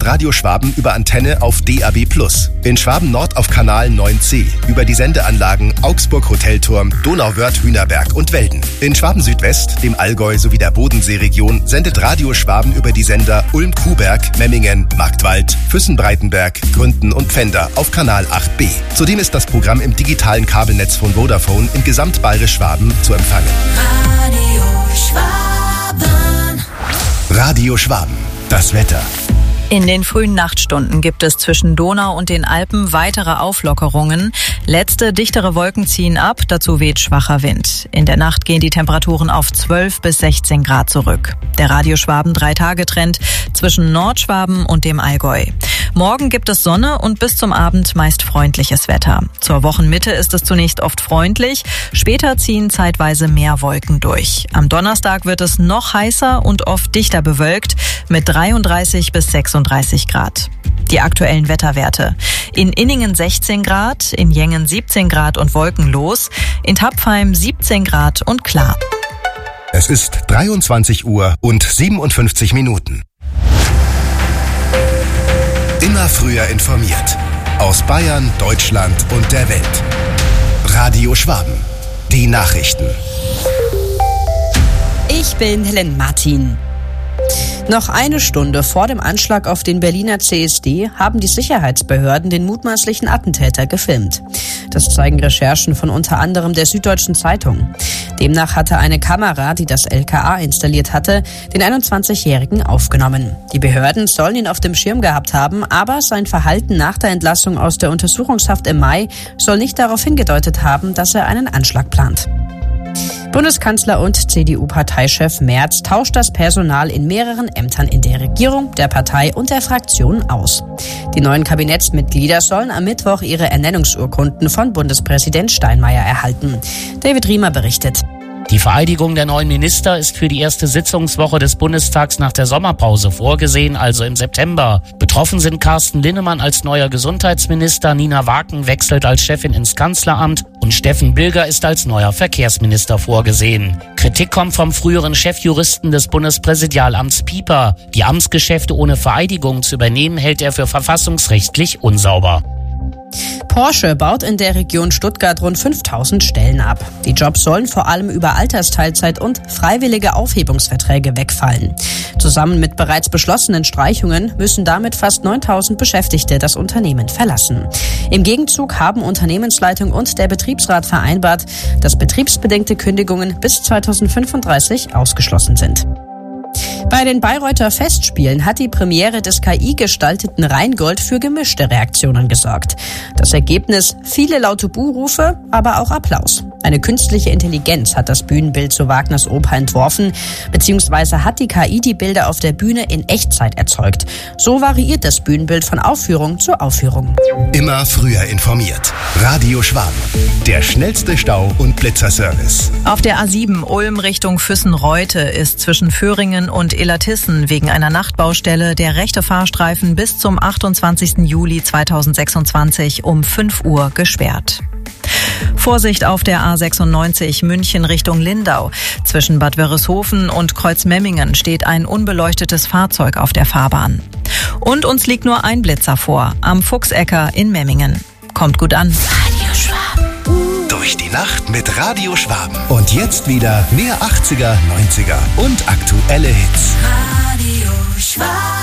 Radio Schwaben über Antenne auf DAB+. In Schwaben Nord auf Kanal 9C über die Sendeanlagen Augsburg Hotelturm, Donauwörth, Hühnerberg und Welden. In Schwaben Südwest, dem Allgäu sowie der Bodenseeregion sendet Radio Schwaben über die Sender Ulm-Kuhberg, Memmingen, Marktwald, Füssen-Breitenberg, Gründen und Pfänder auf Kanal 8B. Zudem ist das Programm im digitalen Kabelnetz von Vodafone in Gesamtbayerisch Schwaben zu empfangen. Radio Schwaben. Radio Schwaben. Das Wetter. In den frühen Nachtstunden gibt es zwischen Donau und den Alpen weitere Auflockerungen. Letzte dichtere Wolken ziehen ab, dazu weht schwacher Wind. In der Nacht gehen die Temperaturen auf 12 bis 16 Grad zurück. Der Radio Schwaben 3-Tage-Trend zwischen Nordschwaben und dem Allgäu. Morgen gibt es Sonne und bis zum Abend meist freundliches Wetter. Zur Wochenmitte ist es zunächst oft freundlich, später ziehen zeitweise mehr Wolken durch. Am Donnerstag wird es noch heißer und oft dichter bewölkt mit 33 bis 36 Grad. Die aktuellen Wetterwerte. In Inningen 16 Grad, in Jengen 17 Grad und wolkenlos, in Tapfheim 17 Grad und klar. Es ist 23 Uhr und 57 Minuten. Immer früher informiert. Aus Bayern, Deutschland und der Welt. Radio Schwaben. Die Nachrichten. Ich bin Helen Martin. Noch eine Stunde vor dem Anschlag auf den Berliner CSD haben die Sicherheitsbehörden den mutmaßlichen Attentäter gefilmt. Das zeigen Recherchen von unter anderem der Süddeutschen Zeitung. Demnach hatte eine Kamera, die das LKA installiert hatte, den 21-Jährigen aufgenommen. Die Behörden sollen ihn auf dem Schirm gehabt haben, aber sein Verhalten nach der Entlassung aus der Untersuchungshaft im Mai soll nicht darauf hingedeutet haben, dass er einen Anschlag plant. Bundeskanzler und CDU-Parteichef Merz tauscht das Personal in mehreren Ämtern in der Regierung, der Partei und der Fraktion aus. Die neuen Kabinettsmitglieder sollen am Mittwoch ihre Ernennungsurkunden von Bundespräsident Steinmeier erhalten. David Riemer berichtet. Die Vereidigung der neuen Minister ist für die erste Sitzungswoche des Bundestags nach der Sommerpause vorgesehen, also im September. Betroffen sind Carsten Linnemann als neuer Gesundheitsminister, Nina Waken wechselt als Chefin ins Kanzleramt und Steffen Bilger ist als neuer Verkehrsminister vorgesehen. Kritik kommt vom früheren Chefjuristen des Bundespräsidialamts Pieper. Die Amtsgeschäfte ohne Vereidigung zu übernehmen, hält er für verfassungsrechtlich unsauber. Porsche baut in der Region Stuttgart rund 5000 Stellen ab. Die Jobs sollen vor allem über Altersteilzeit und freiwillige Aufhebungsverträge wegfallen. Zusammen mit bereits beschlossenen Streichungen müssen damit fast 9000 Beschäftigte das Unternehmen verlassen. Im Gegenzug haben Unternehmensleitung und der Betriebsrat vereinbart, dass betriebsbedingte Kündigungen bis 2035 ausgeschlossen sind. Bei den Bayreuther Festspielen hat die Premiere des KI-gestalteten Rheingold für gemischte Reaktionen gesorgt. Das Ergebnis: viele laute Buhrufe, aber auch Applaus. Eine künstliche Intelligenz hat das Bühnenbild zu Wagners Oper entworfen, beziehungsweise hat die KI die Bilder auf der Bühne in Echtzeit erzeugt. So variiert das Bühnenbild von Aufführung zu Aufführung. Immer früher informiert. Radio Schwaben. Der schnellste Stau- und Blitzerservice. Auf der A7 Ulm Richtung Füssen-Reute ist zwischen Föhringen und Illertissen wegen einer Nachtbaustelle der rechte Fahrstreifen bis zum 28. Juli 2026 um 5 Uhr gesperrt. Vorsicht auf der A96 München Richtung Lindau. Zwischen Bad Wörishofen und Kreuzmemmingen steht ein unbeleuchtetes Fahrzeug auf der Fahrbahn. Und uns liegt nur ein Blitzer vor, am Fuchsecker in Memmingen. Kommt gut an. Radio Schwaben. Durch die Nacht mit Radio Schwaben. Und jetzt wieder mehr 80er, 90er und aktuelle Hits. Radio Schwaben.